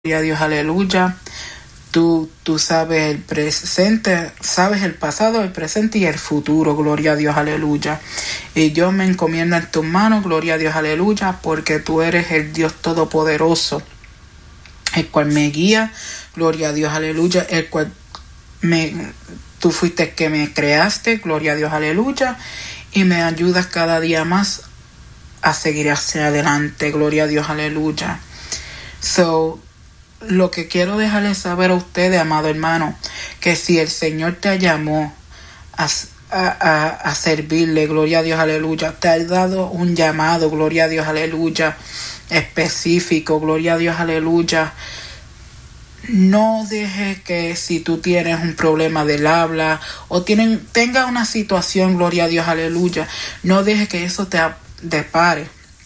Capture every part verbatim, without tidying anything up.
Gloria a Dios, aleluya. Tú, tú sabes el presente, sabes el pasado, el presente y el futuro, gloria a Dios, aleluya. Y yo me encomiendo en tus manos, gloria a Dios, aleluya, porque tú eres el Dios todopoderoso, el cual me guía, gloria a Dios, aleluya, el cual me, tú fuiste el que me creaste, gloria a Dios, aleluya, y me ayudas cada día más a seguir hacia adelante, gloria a Dios, aleluya. So, lo que quiero dejarles saber a ustedes, amado hermano, que si el Señor te llamó a, a, a servirle, gloria a Dios, aleluya, te ha dado un llamado, gloria a Dios, aleluya, específico, gloria a Dios, aleluya. No dejes que si tú tienes un problema del habla o tienen, tenga una situación, gloria a Dios, aleluya, no dejes que eso te depare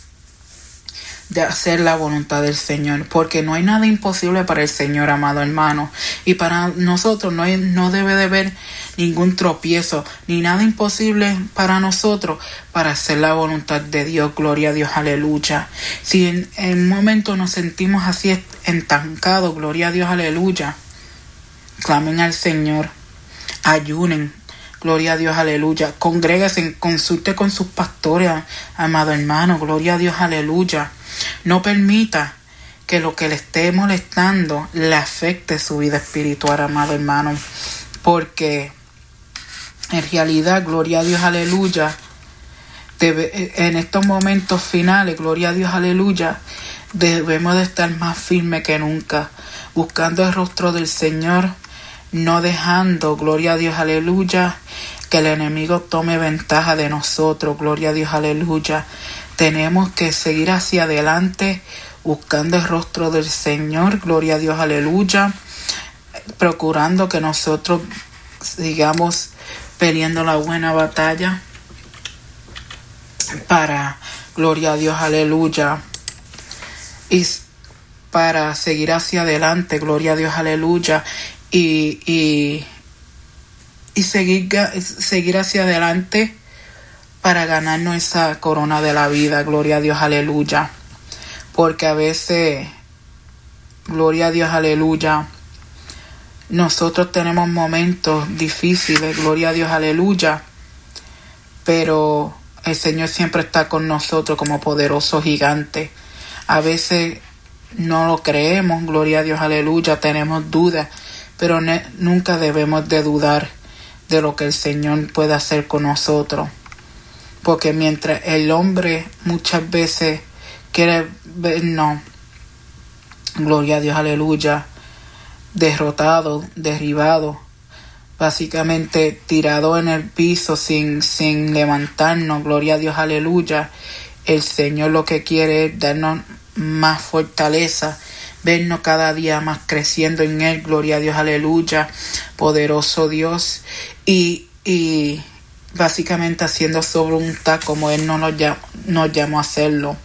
de hacer la voluntad del Señor, porque no hay nada imposible para el Señor, amado hermano, y para nosotros no, hay, no debe de haber ningún tropiezo, ni nada imposible para nosotros para hacer la voluntad de Dios, gloria a Dios, aleluya. Si en, en un momento nos sentimos así estancados, gloria a Dios, aleluya, clamen al Señor, ayunen, gloria a Dios, aleluya, congréguense, consulte con sus pastores, amado hermano, gloria a Dios, aleluya. No permita que lo que le esté molestando le afecte su vida espiritual, amado hermano, porque en realidad, gloria a Dios, aleluya, debe, en estos momentos finales, gloria a Dios, aleluya, debemos de estar más firmes que nunca, buscando el rostro del Señor, no dejando, gloria a Dios, aleluya, que el enemigo tome ventaja de nosotros, gloria a Dios, aleluya. Tenemos que seguir hacia adelante, buscando el rostro del Señor, gloria a Dios, aleluya, procurando que nosotros sigamos peleando la buena batalla para, gloria a Dios, aleluya, y para seguir hacia adelante, gloria a Dios, aleluya, y, y, y seguir, seguir hacia adelante para ganarnos esa corona de la vida, gloria a Dios, aleluya. Porque a veces, gloria a Dios, aleluya, nosotros tenemos momentos difíciles, gloria a Dios, aleluya, pero el Señor siempre está con nosotros como poderoso gigante. A veces no lo creemos, gloria a Dios, aleluya, tenemos dudas, pero ne- nunca debemos de dudar de lo que el Señor puede hacer con nosotros. Porque mientras el hombre muchas veces quiere vernos, gloria a Dios, aleluya, derrotado, derribado, básicamente tirado en el piso sin, sin levantarnos, gloria a Dios, aleluya, el Señor lo que quiere es darnos más fortaleza, vernos cada día más creciendo en Él, gloria a Dios, aleluya, poderoso Dios, y, y básicamente haciendo su voluntad como Él no nos, llam- nos llamó a hacerlo.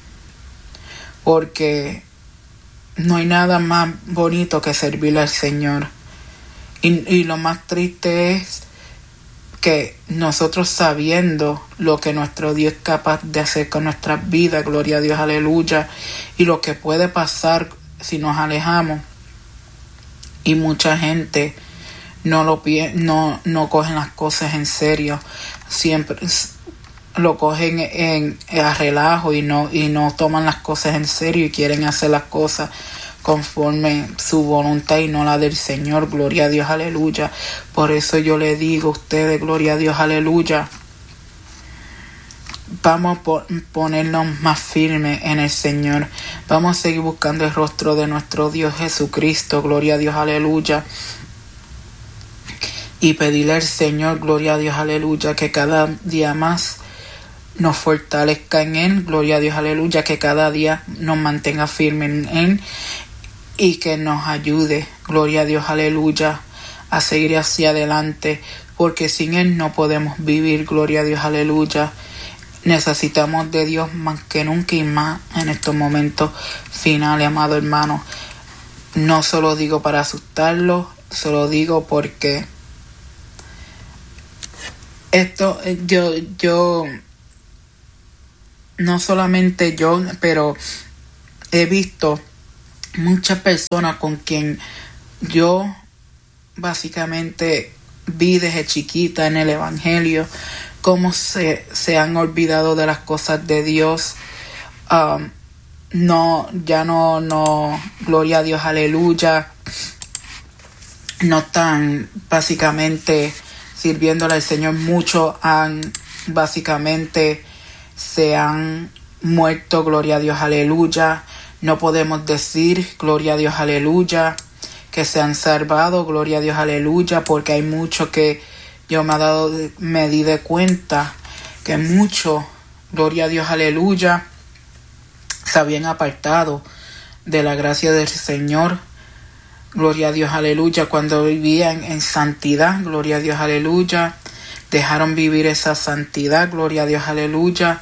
Porque no hay nada más bonito que servirle al Señor. Y, y lo más triste es que nosotros sabiendo lo que nuestro Dios es capaz de hacer con nuestras vidas, gloria a Dios, aleluya, y lo que puede pasar si nos alejamos, y mucha gente no lo no no cogen las cosas en serio, siempre lo cogen en, en a relajo y no y no toman las cosas en serio y quieren hacer las cosas conforme su voluntad y no la del Señor, gloria a Dios, aleluya. Por eso yo le digo a ustedes, gloria a Dios, aleluya, vamos a po- ponernos más firmes en el Señor, vamos a seguir buscando el rostro de nuestro Dios Jesucristo, gloria a Dios, aleluya, y pedirle al Señor, gloria a Dios, aleluya, que cada día más nos fortalezca en Él, gloria a Dios, aleluya, que cada día nos mantenga firmes en Él y que nos ayude, gloria a Dios, aleluya, a seguir hacia adelante, porque sin Él no podemos vivir, gloria a Dios, aleluya. Necesitamos de Dios más que nunca y más en estos momentos finales, amado hermano. No se lo digo para asustarlo, se lo digo porque esto, yo, yo, no solamente yo, pero he visto muchas personas con quien yo básicamente vi desde chiquita en el Evangelio, cómo se, se han olvidado de las cosas de Dios. Um, no, ya no, no, gloria a Dios, aleluya, no están básicamente sirviéndole al Señor. Muchos han básicamente se han muerto, gloria a Dios, aleluya. No podemos decir, gloria a Dios, aleluya, que se han salvado, gloria a Dios, aleluya, porque hay mucho que yo me, ha dado, me di de cuenta que mucho, gloria a Dios, aleluya, se habían apartado de la gracia del Señor, gloria a Dios, aleluya, cuando vivían en santidad, gloria a Dios, aleluya, dejaron vivir esa santidad, gloria a Dios, aleluya,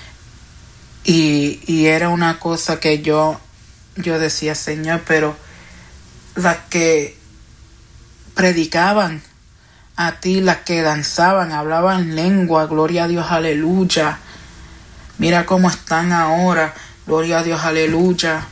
y, y era una cosa que yo, yo decía, Señor, pero las que predicaban a ti, las que danzaban, hablaban lengua, gloria a Dios, aleluya, mira cómo están ahora, gloria a Dios, aleluya,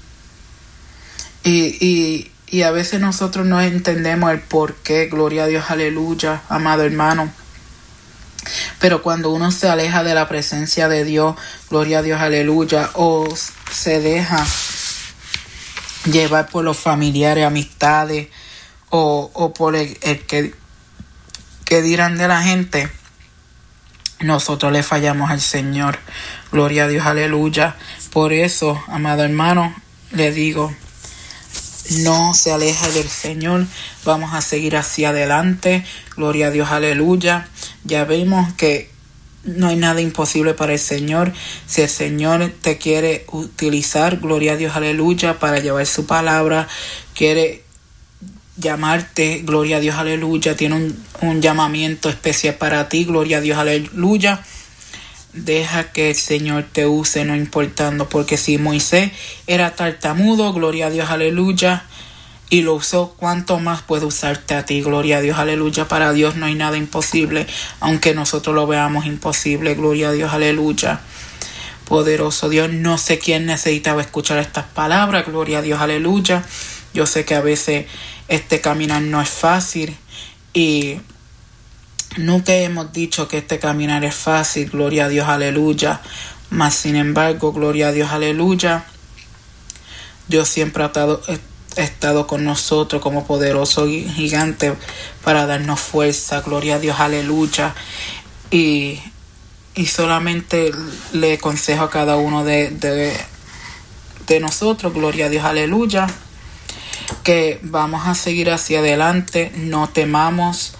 y, y, y a veces nosotros no entendemos el por qué, gloria a Dios, aleluya, amado hermano. Pero cuando uno se aleja de la presencia de Dios, gloria a Dios, aleluya, o se deja llevar por los familiares, amistades, o, o por el, el que, que dirán de la gente, nosotros le fallamos al Señor, gloria a Dios, aleluya. Por eso, amado hermano, le digo, no se aleje del Señor, vamos a seguir hacia adelante, gloria a Dios, aleluya. Ya vimos que no hay nada imposible para el Señor. Si el Señor te quiere utilizar, gloria a Dios, aleluya, para llevar su palabra, quiere llamarte, gloria a Dios, aleluya, tiene un, un llamamiento especial para ti, gloria a Dios, aleluya. Deja que el Señor te use, no importando, porque si Moisés era tartamudo, gloria a Dios, aleluya, y lo usó, ¿cuánto más puede usarte a ti? Gloria a Dios, aleluya. Para Dios no hay nada imposible, aunque nosotros lo veamos imposible, gloria a Dios, aleluya. Poderoso Dios, no sé quién necesitaba escuchar estas palabras, gloria a Dios, aleluya. Yo sé que a veces este caminar no es fácil y nunca hemos dicho que este caminar es fácil, gloria a Dios, aleluya. Mas sin embargo, gloria a Dios, aleluya, Dios siempre ha estado, ha estado con nosotros como poderoso gigante para darnos fuerza, gloria a Dios, aleluya. Y, y solamente le aconsejo a cada uno de, de, de nosotros, gloria a Dios, aleluya, que vamos a seguir hacia adelante, no temamos.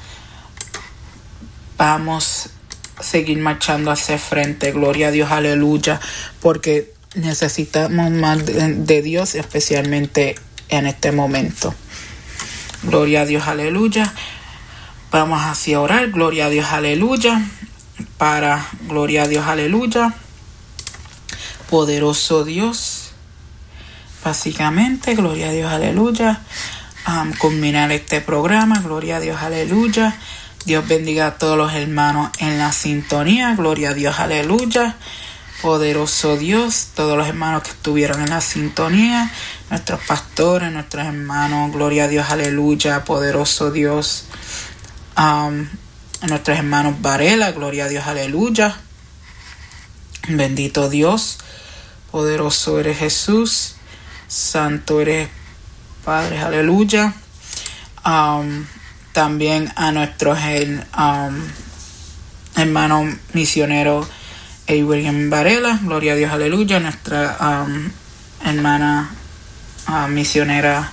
Vamos a seguir marchando hacia frente, gloria a Dios, aleluya, porque necesitamos más de, de Dios, especialmente en este momento. Gloria a Dios, aleluya. Vamos hacia orar, gloria a Dios, aleluya, para, gloria a Dios, aleluya, poderoso Dios, básicamente, gloria a Dios, aleluya, um, culminar este programa, gloria a Dios, aleluya. Dios bendiga a todos los hermanos en la sintonía, gloria a Dios, aleluya, poderoso Dios, todos los hermanos que estuvieron en la sintonía, nuestros pastores, nuestros hermanos, gloria a Dios, aleluya, poderoso Dios, um, nuestros hermanos Varela, gloria a Dios, aleluya, bendito Dios, poderoso eres Jesús, santo eres Padre, aleluya. um, También a nuestros um, hermanos misioneros William Varela, gloria a Dios, aleluya. Nuestra um, hermana uh, misionera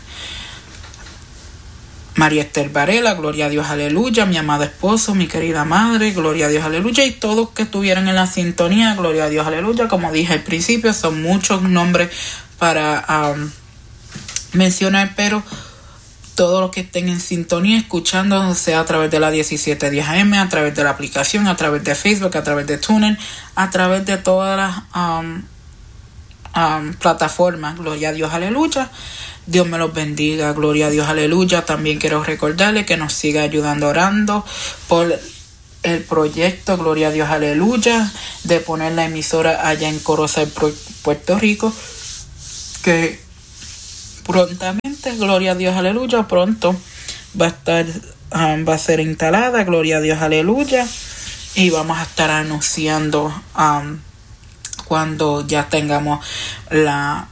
María Esther Varela, gloria a Dios, aleluya. Mi amado esposo, mi querida madre, gloria a Dios, aleluya. Y todos que estuvieron en la sintonía, gloria a Dios, aleluya. Como dije al principio, son muchos nombres para um, mencionar, pero todos los que estén en sintonía, escuchando, sea a través de la diecisiete diez A M, a través de la aplicación, a través de Facebook, a través de TuneIn, a través de todas las um, um, plataformas, gloria a Dios, aleluya. Dios me los bendiga, gloria a Dios, aleluya. También quiero recordarle que nos siga ayudando orando por el proyecto, gloria a Dios, aleluya, de poner la emisora allá en Corozal, Puerto Rico, que prontamente, gloria a Dios, aleluya, pronto va a estar, um, va a ser instalada, gloria a Dios, aleluya, y vamos a estar anunciando um, cuando ya tengamos la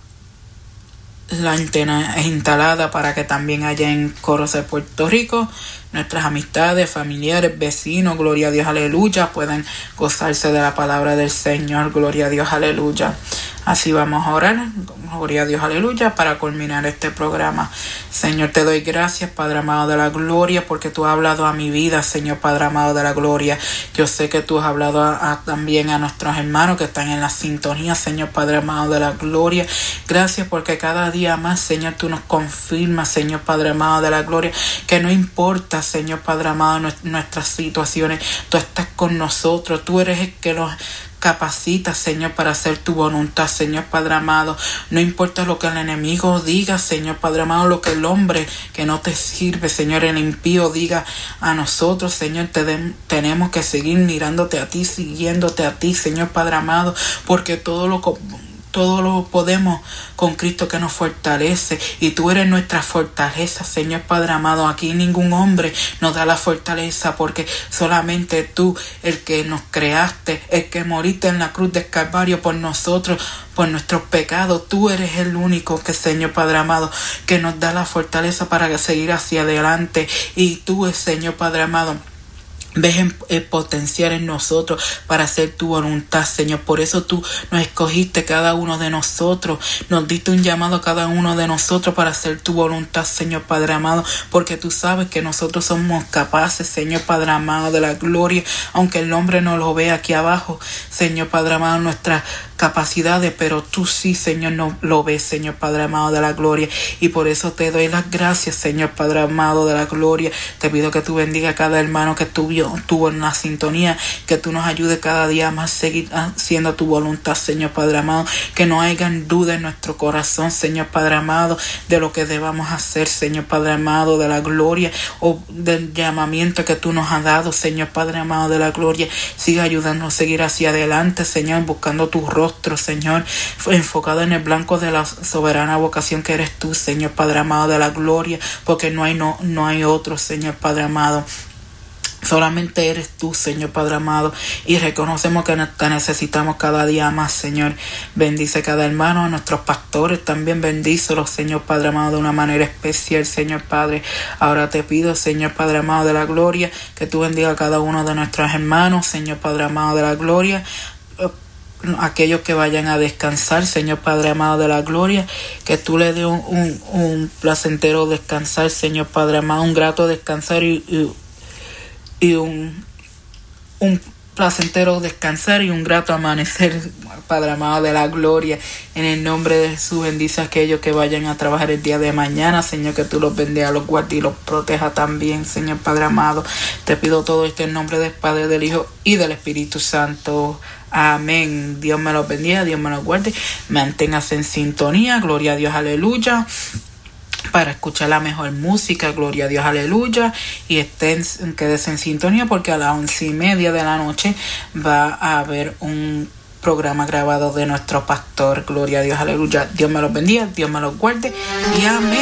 la antena instalada para que también haya en Coros de Puerto Rico nuestras amistades, familiares, vecinos, gloria a Dios, aleluya, puedan gozarse de la palabra del Señor, gloria a Dios, aleluya. Así vamos a orar, gloria a Dios, aleluya, para culminar este programa. Señor, te doy gracias, Padre amado de la gloria, porque tú has hablado a mi vida, Señor, Padre amado de la gloria. Yo sé que tú has hablado a, a, también a nuestros hermanos que están en la sintonía, Señor, Padre amado de la gloria. Gracias porque cada día más, Señor, tú nos confirmas, Señor, Padre amado de la gloria, que no importa, Señor, Padre amado, nuestras situaciones, tú estás con nosotros, tú eres el que nos capacita, Señor, para hacer tu voluntad, Señor Padre amado. No importa lo que el enemigo diga, Señor Padre amado, lo que el hombre que no te sirve, Señor, el impío diga a nosotros, Señor, te de, tenemos que seguir mirándote a ti, siguiéndote a ti, Señor Padre amado, porque todo lo todo lo podemos con Cristo que nos fortalece, y tú eres nuestra fortaleza, Señor Padre amado. Aquí ningún hombre nos da la fortaleza, porque solamente tú, el que nos creaste, el que moriste en la cruz del Calvario por nosotros, por nuestros pecados, tú eres el único que, Señor Padre amado, que nos da la fortaleza para seguir hacia adelante. Y tú, Señor Padre amado, ves el potencial en nosotros para hacer tu voluntad, Señor. Por eso tú nos escogiste cada uno de nosotros. Nos diste un llamado a cada uno de nosotros para hacer tu voluntad, Señor Padre amado. Porque tú sabes que nosotros somos capaces, Señor Padre amado de la gloria. Aunque el hombre no lo ve aquí abajo, Señor Padre amado, nuestras capacidades, pero tú sí, Señor, no lo ves, Señor Padre amado de la gloria. Y por eso te doy las gracias, Señor Padre amado de la gloria. Te pido que tú bendiga a cada hermano que tuvo, tuvo en la sintonía, que tú nos ayudes cada día más a seguir haciendo tu voluntad, Señor Padre amado. Que no hayan duda en nuestro corazón, Señor Padre amado, de lo que debamos hacer, Señor Padre amado de la gloria, o del llamamiento que tú nos has dado, Señor Padre amado de la gloria. Siga ayudándonos a seguir hacia adelante, Señor, buscando tu rostro, Señor, enfocado en el blanco de la soberana vocación que eres tú, Señor Padre amado de la gloria, porque no hay, no, no hay otro, Señor Padre amado. Solamente eres tú, Señor Padre amado, y reconocemos que te necesitamos cada día más, Señor. Bendice cada hermano, a nuestros pastores también bendícelos, Señor Padre amado, de una manera especial, Señor Padre. Ahora te pido, Señor Padre amado de la gloria, que tú bendiga a cada uno de nuestros hermanos, Señor Padre amado de la gloria. Aquellos que vayan a descansar, Señor Padre amado de la gloria, que tú le des un, un, un placentero descansar, Señor Padre amado, un grato descansar y, y, y un, un placentero descansar y un grato amanecer, Padre amado de la gloria. En el nombre de Jesús, bendice a aquellos que vayan a trabajar el día de mañana, Señor, que tú los bendiga, los guardes y los proteja también, Señor Padre amado. Te pido todo esto en nombre del Padre, del Hijo y del Espíritu Santo. Amén. Dios me los bendiga, Dios me los guarde. Manténgase en sintonía, gloria a Dios, aleluya, para escuchar la mejor música, gloria a Dios, aleluya. Y estén, quédense en sintonía, porque a las once y media de la noche va a haber un programa grabado de nuestro pastor, gloria a Dios, aleluya. Dios me los bendiga, Dios me los guarde y amén.